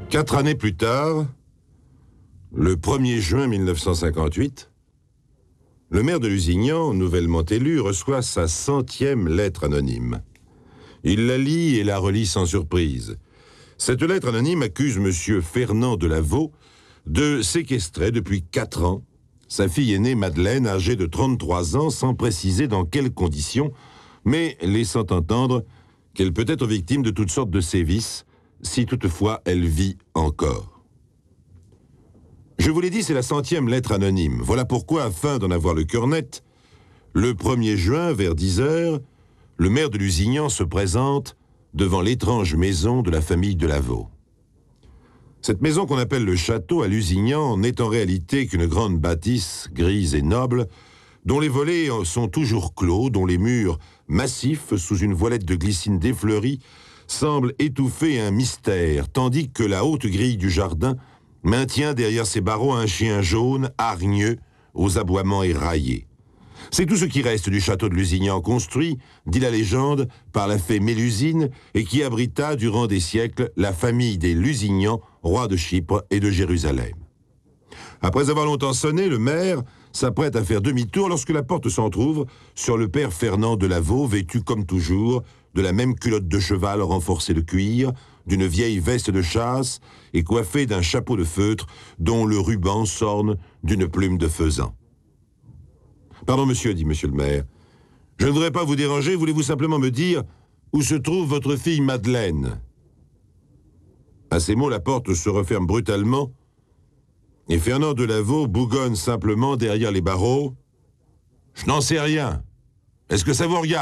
4 années plus tard, le 1er juin 1958, le maire de Lusignan, nouvellement élu, reçoit sa 100e lettre anonyme. Il la lit et la relit sans surprise. Cette lettre anonyme accuse M. Fernand Delaveau de séquestrer depuis 4 ans sa fille aînée Madeleine, âgée de 33 ans, sans préciser dans quelles conditions, mais laissant entendre qu'elle peut être victime de toutes sortes de sévices, si toutefois elle vit encore. Je vous l'ai dit, c'est la 100e lettre anonyme. Voilà pourquoi, afin d'en avoir le cœur net, le 1er juin, vers 10 heures, le maire de Lusignan se présente devant l'étrange maison de la famille Delaveau. Cette maison qu'on appelle le château à Lusignan n'est en réalité qu'une grande bâtisse grise et noble, dont les volets sont toujours clos, dont les murs, massifs sous une voilette de glycine défleurie, semblent étouffer un mystère, tandis que la haute grille du jardin maintient derrière ses barreaux un chien jaune, hargneux, aux aboiements éraillés. C'est tout ce qui reste du château de Lusignan, construit, dit la légende, par la fée Mélusine, et qui abrita durant des siècles la famille des Lusignans, rois de Chypre et de Jérusalem. Après avoir longtemps sonné, le maire s'apprête à faire demi-tour lorsque la porte s'entr'ouvre sur le père Fernand Delaveau, vêtu comme toujours de la même culotte de cheval renforcée de cuir, d'une vieille veste de chasse et coiffé d'un chapeau de feutre dont le ruban s'orne d'une plume de faisan. « Pardon, monsieur, dit monsieur le maire. Je ne voudrais pas vous déranger, voulez-vous simplement me dire où se trouve votre fille Madeleine ?» À ces mots, la porte se referme brutalement et Fernand Delaveau bougonne simplement derrière les barreaux. « Je n'en sais rien. Est-ce que ça vous regarde ?»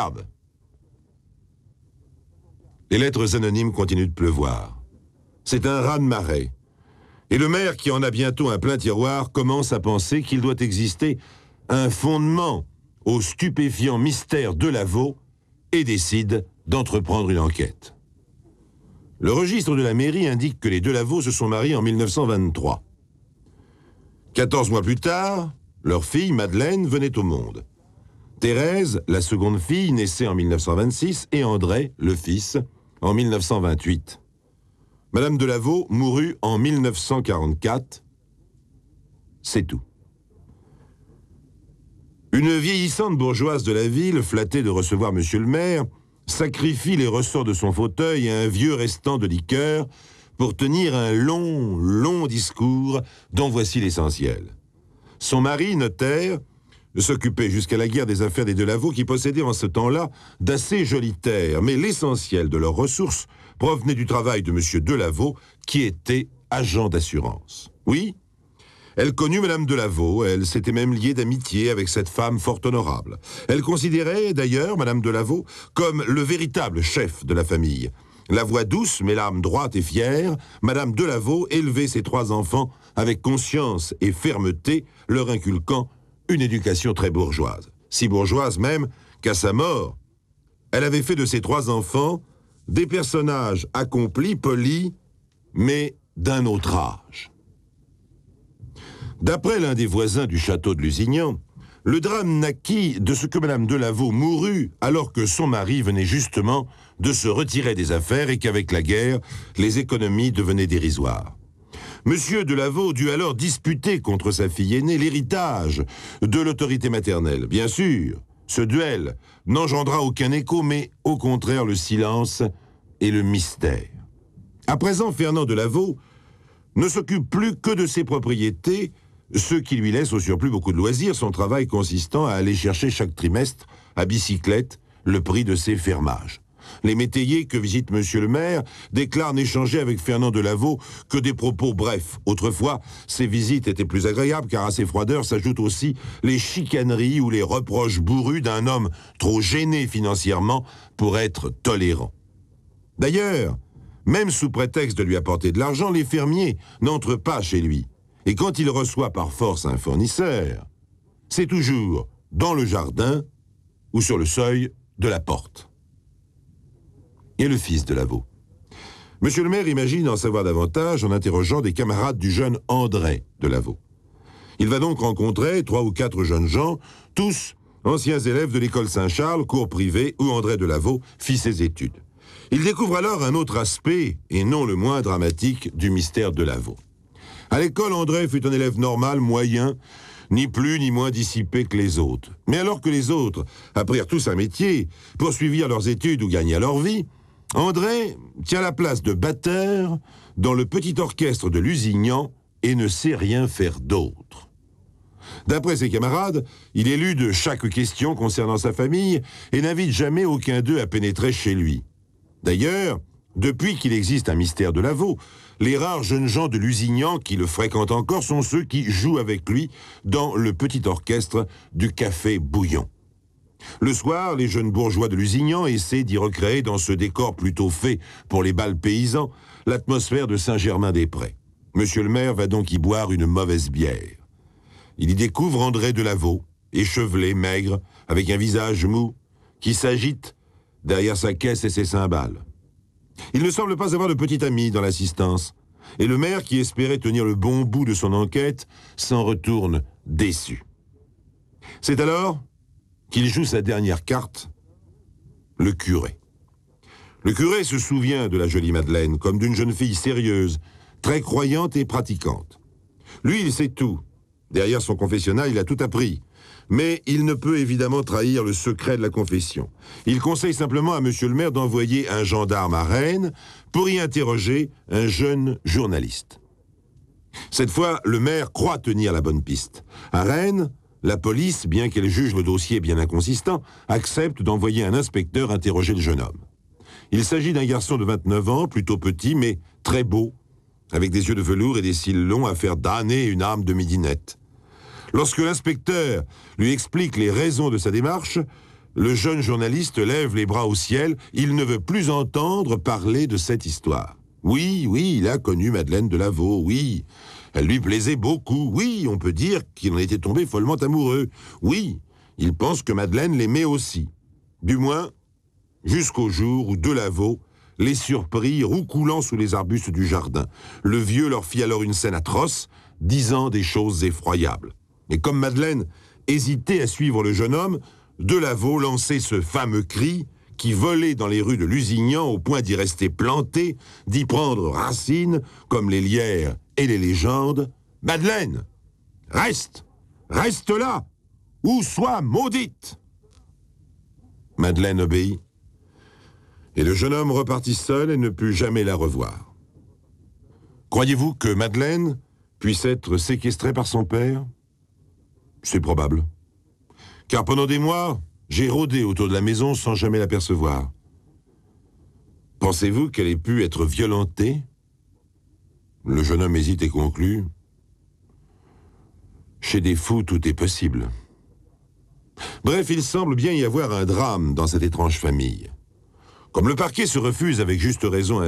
Les lettres anonymes continuent de pleuvoir. C'est un raz-de-marée. Et le maire, qui en a bientôt un plein tiroir, commence à penser qu'il doit exister un fondement au stupéfiant mystère Delaveau et décide d'entreprendre une enquête. Le registre de la mairie indique que les Delaveau se sont mariés en 1923. 14 mois plus tard, leur fille, Madeleine, venait au monde. Thérèse, la seconde fille, naissait en 1926, et André, le fils, en 1928. Madame Delaveau mourut en 1944. C'est tout. Une vieillissante bourgeoise de la ville, flattée de recevoir monsieur le maire, sacrifie les ressorts de son fauteuil à un vieux restant de liqueur pour tenir un long discours dont voici l'essentiel. Son mari, notaire, s'occupait jusqu'à la guerre des affaires des Delaveau qui possédaient en ce temps-là d'assez jolies terres, mais l'essentiel de leurs ressources provenait du travail de monsieur Delaveau qui était agent d'assurance. Oui, elle connut madame Delaveau, elle s'était même liée d'amitié avec cette femme fort honorable. Elle considérait d'ailleurs madame Delaveau comme le véritable chef de la famille. La voix douce, mais l'âme droite et fière, madame Delaveau élevait ses 3 enfants avec conscience et fermeté, leur inculquant une éducation très bourgeoise. Si bourgeoise même qu'à sa mort, elle avait fait de ses 3 enfants des personnages accomplis, polis, mais d'un autre âge. D'après l'un des voisins du château de Lusignan, le drame naquit de ce que madame Delaveau mourut alors que son mari venait justement de se retirer des affaires et qu'avec la guerre, les économies devenaient dérisoires. Monsieur Delaveau dut alors disputer contre sa fille aînée l'héritage de l'autorité maternelle. Bien sûr, ce duel n'engendra aucun écho, mais au contraire le silence et le mystère. À présent, Fernand Delaveau ne s'occupe plus que de ses propriétés, ce qui lui laisse au surplus beaucoup de loisirs, son travail consistant à aller chercher chaque trimestre, à bicyclette, le prix de ses fermages. Les métayers que visite monsieur le maire déclarent n'échanger avec Fernand Delaveau que des propos brefs. Autrefois, ces visites étaient plus agréables car à ces froideurs s'ajoutent aussi les chicaneries ou les reproches bourrus d'un homme trop gêné financièrement pour être tolérant. D'ailleurs, même sous prétexte de lui apporter de l'argent, les fermiers n'entrent pas chez lui. Et quand il reçoit par force un fournisseur, c'est toujours dans le jardin ou sur le seuil de la porte. Et le fils Delaveau. Monsieur le maire imagine en savoir davantage en interrogeant des camarades du jeune André Delaveau. Il va donc rencontrer 3 ou 4 jeunes gens, tous anciens élèves de l'école Saint-Charles, cours privé, où André Delaveau fit ses études. Il découvre alors un autre aspect, et non le moins dramatique, du mystère Delaveau. À l'école, André fut un élève normal, moyen, ni plus ni moins dissipé que les autres. Mais alors que les autres apprirent tous un métier, poursuivirent leurs études ou gagnèrent leur vie, André tient la place de batteur dans le petit orchestre de Lusignan et ne sait rien faire d'autre. D'après ses camarades, il élude chaque question concernant sa famille et n'invite jamais aucun d'eux à pénétrer chez lui. D'ailleurs, depuis qu'il existe un mystère Delaveau, les rares jeunes gens de Lusignan qui le fréquentent encore sont ceux qui jouent avec lui dans le petit orchestre du Café Bouillon. Le soir, les jeunes bourgeois de Lusignan essaient d'y recréer dans ce décor plutôt fait pour les bals paysans l'atmosphère de Saint-Germain-des-Prés. Monsieur le maire va donc y boire une mauvaise bière. Il y découvre André Delaveau, échevelé, maigre, avec un visage mou, qui s'agite derrière sa caisse et ses cymbales. Il ne semble pas avoir de petit ami dans l'assistance, et le maire, qui espérait tenir le bon bout de son enquête, s'en retourne déçu. C'est alors qu'il joue sa dernière carte, le curé. Le curé se souvient de la jolie Madeleine comme d'une jeune fille sérieuse, très croyante et pratiquante. Lui, il sait tout. Derrière son confessionnal, il a tout appris. Mais il ne peut évidemment trahir le secret de la confession. Il conseille simplement à monsieur le maire d'envoyer un gendarme à Rennes pour y interroger un jeune journaliste. Cette fois, le maire croit tenir la bonne piste. À Rennes, la police, bien qu'elle juge le dossier bien inconsistant, accepte d'envoyer un inspecteur interroger le jeune homme. Il s'agit d'un garçon de 29 ans, plutôt petit, mais très beau, avec des yeux de velours et des cils longs à faire damner une âme de midinette. Lorsque l'inspecteur lui explique les raisons de sa démarche, le jeune journaliste lève les bras au ciel. Il ne veut plus entendre parler de cette histoire. Oui, il a connu Madeleine Delaveau, oui. Elle lui plaisait beaucoup, oui, on peut dire qu'il en était tombé follement amoureux. Oui, il pense que Madeleine l'aimait aussi. Du moins, jusqu'au jour où Delaveau les surprit roucoulant sous les arbustes du jardin. Le vieux leur fit alors une scène atroce, disant des choses effroyables. Et comme Madeleine hésitait à suivre le jeune homme, Delaveau lançait ce fameux cri qui volait dans les rues de Lusignan au point d'y rester planté, d'y prendre racine, comme les lierres et les légendes. « Madeleine, reste là, ou sois maudite !» Madeleine obéit, et le jeune homme repartit seul et ne put jamais la revoir. Croyez-vous que Madeleine puisse être séquestrée par son père ? C'est probable. Car pendant des mois, j'ai rôdé autour de la maison sans jamais l'apercevoir. Pensez-vous qu'elle ait pu être violentée ? Le jeune homme hésite et conclut. Chez des fous, tout est possible. Bref, il semble bien y avoir un drame dans cette étrange famille. Comme le parquet se refuse avec juste raison à